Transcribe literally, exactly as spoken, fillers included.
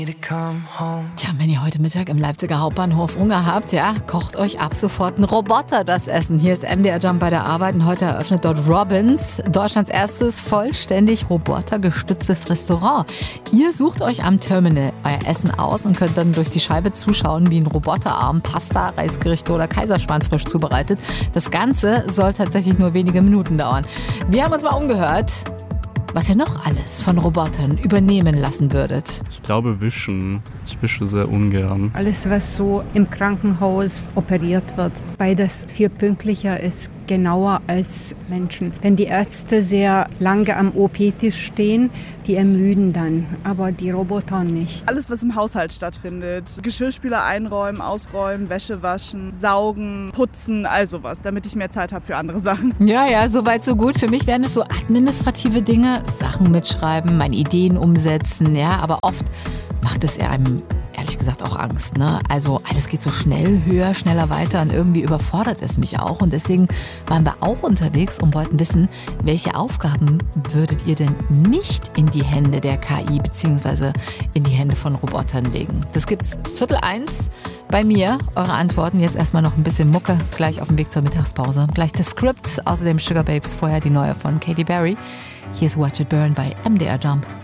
Tja, wenn ihr heute Mittag im Leipziger Hauptbahnhof Hunger habt, ja, kocht euch ab sofort ein Roboter das Essen. Hier ist M D R Jump bei der Arbeit und heute eröffnet dort Robins, Deutschlands erstes vollständig robotergestütztes Restaurant. Ihr sucht euch am Terminal euer Essen aus und könnt dann durch die Scheibe zuschauen, wie ein Roboterarm Pasta, Reisgerichte oder Kaiserschmarrn frisch zubereitet. Das Ganze soll tatsächlich nur wenige Minuten dauern. Wir haben uns mal umgehört, was ihr noch alles von Robotern übernehmen lassen würdet. Ich glaube wischen. Ich wische sehr ungern. Alles, was so im Krankenhaus operiert wird, weil das viel pünktlicher ist, genauer als Menschen. Wenn die Ärzte sehr lange am O P-Tisch stehen, die ermüden dann, aber die Roboter nicht. Alles, was im Haushalt stattfindet. Geschirrspüler einräumen, ausräumen, Wäsche waschen, saugen, putzen, all sowas, damit ich mehr Zeit habe für andere Sachen. Ja, ja, soweit so gut. Für mich wären es so administrative Dinge, Sachen mitschreiben, meine Ideen umsetzen, ja, aber oft macht es einem ehrlich gesagt auch Angst, ne? Also alles geht so schnell, höher, schneller weiter und irgendwie überfordert es mich auch und deswegen waren wir auch unterwegs und wollten wissen, welche Aufgaben würdet ihr denn nicht in die Hände der K I bzw. in die Hände von Robotern legen? Das gibt's Viertel eins bei mir. Eure Antworten jetzt erstmal noch ein bisschen Mucke, gleich auf dem Weg zur Mittagspause. Gleich das Skript, außerdem Sugar Babes, vorher die neue von Katy Perry. Hier ist Watch It Burn bei M D R Jump.